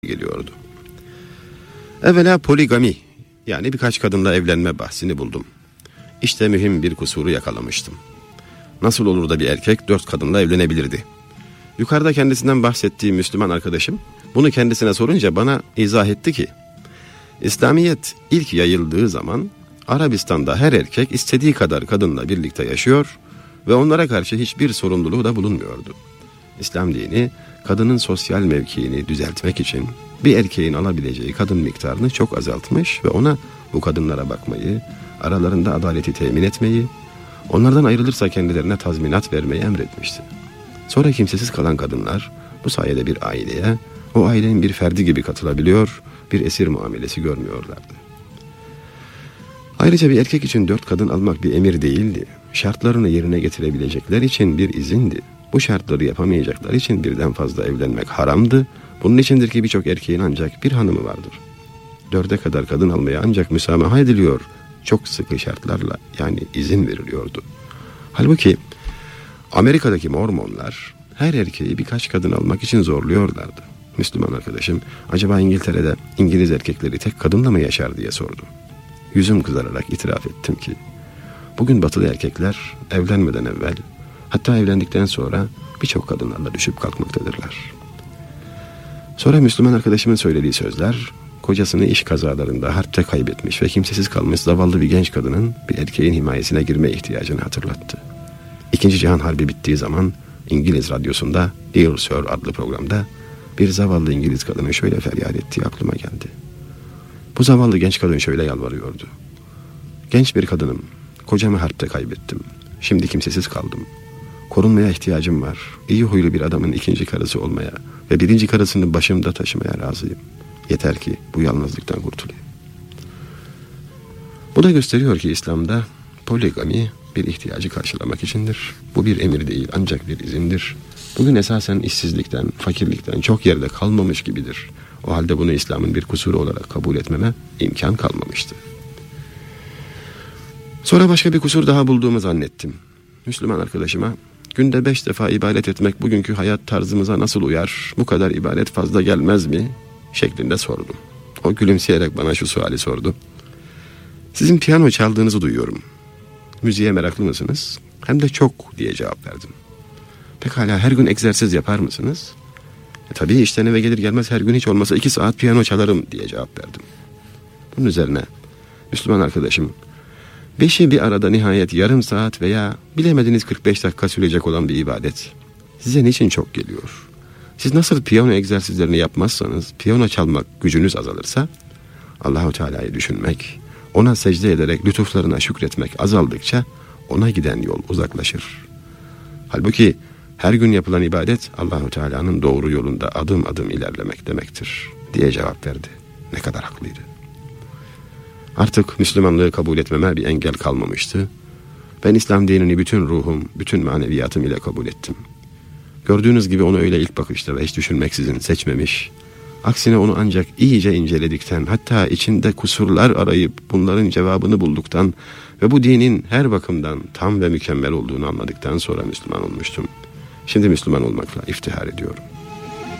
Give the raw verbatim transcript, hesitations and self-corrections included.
geliyordu. Evvela poligami, yani birkaç kadınla evlenme bahsini buldum. İşte mühim bir kusuru yakalamıştım. Nasıl olur da bir erkek dört kadınla evlenebilirdi? Yukarıda kendisinden bahsettiğim Müslüman arkadaşım bunu kendisine sorunca bana izah etti ki, İslamiyet ilk yayıldığı zaman Arabistan'da her erkek istediği kadar kadınla birlikte yaşıyor ve onlara karşı hiçbir sorumluluğu da bulunmuyordu. İslam dini kadının sosyal mevkiini düzeltmek için bir erkeğin alabileceği kadın miktarını çok azaltmış ve ona bu kadınlara bakmayı, aralarında adaleti temin etmeyi, onlardan ayrılırsa kendilerine tazminat vermeyi emretmişti. Sonra kimsesiz kalan kadınlar bu sayede bir aileye, o ailenin bir ferdi gibi katılabiliyor, bir esir muamelesi görmüyorlardı. Ayrıca bir erkek için dört kadın almak bir emir değildi. Şartlarını yerine getirebilecekler için bir izindi. Bu şartları yapamayacaklar için birden fazla evlenmek haramdı. Bunun içindir ki birçok erkeğin ancak bir hanımı vardır. Dörde kadar kadın almaya ancak müsamaha ediliyor. Çok sıkı şartlarla, yani izin veriliyordu. Halbuki Amerika'daki Mormonlar her erkeği birkaç kadın almak için zorluyorlardı. Müslüman arkadaşım, acaba İngiltere'de İngiliz erkekleri tek kadınla mı yaşar diye sordu. Yüzüm kızararak itiraf ettim ki, bugün batılı erkekler evlenmeden evvel, hatta evlendikten sonra birçok kadınlarla düşüp kalkmaktadırlar. Sonra Müslüman arkadaşımın söylediği sözler, kocasını iş kazalarında harpte kaybetmiş ve kimsesiz kalmış zavallı bir genç kadının bir erkeğin himayesine girme ihtiyacını hatırlattı. İkinci Cihan Harbi bittiği zaman İngiliz radyosunda Dear Sir adlı programda bir zavallı İngiliz kadının şöyle feryat ettiği aklıma geldi. Bu zavallı genç kadın şöyle yalvarıyordu. Genç bir kadınım, kocamı harpte kaybettim. Şimdi kimsesiz kaldım. Korunmaya ihtiyacım var. İyi huylu bir adamın ikinci karısı olmaya ve birinci karısını başımda taşımaya razıyım. Yeter ki bu yalnızlıktan kurtulayım. Bu da gösteriyor ki İslam'da poligami bir ihtiyacı karşılamak içindir. Bu bir emir değil, ancak bir izindir. Bugün esasen işsizlikten, fakirlikten çok yerde kalmamış gibidir. O halde bunu İslam'ın bir kusuru olarak kabul etmeme imkan kalmamıştı. Sonra başka bir kusur daha bulduğumu zannettim. Müslüman arkadaşıma, günde beş defa ibadet etmek bugünkü hayat tarzımıza nasıl uyar, bu kadar ibadet fazla gelmez mi şeklinde sordum. O gülümseyerek bana şu suali sordu. Sizin piyano çaldığınızı duyuyorum. Müziğe meraklı mısınız? Hem de çok diye cevap verdim. Pekala her gün egzersiz yapar mısınız? E, tabii işten eve gelir gelmez her gün hiç olmasa iki saat piyano çalarım diye cevap verdim. Bunun üzerine Müslüman arkadaşım, beşi bir arada nihayet yarım saat veya bilemediniz kırk beş dakika sürecek olan bir ibadet size niçin çok geliyor? Siz nasıl piyano egzersizlerini yapmazsanız, piyano çalmak gücünüz azalırsa, Allah-u Teala'yı düşünmek, ona secde ederek lütuflarına şükretmek azaldıkça ona giden yol uzaklaşır. Halbuki her gün yapılan ibadet Allah-u Teala'nın doğru yolunda adım adım ilerlemek demektir diye cevap verdi. Ne kadar haklıydı. Artık Müslümanlığı kabul etmeme bir engel kalmamıştı. Ben İslam dinini bütün ruhum, bütün maneviyatım ile kabul ettim. Gördüğünüz gibi onu öyle ilk bakışta ve hiç düşünmeksizin seçmemiş, aksine onu ancak iyice inceledikten, hatta içinde kusurlar arayıp bunların cevabını bulduktan ve bu dinin her bakımdan tam ve mükemmel olduğunu anladıktan sonra Müslüman olmuştum. Şimdi Müslüman olmakla iftihar ediyorum.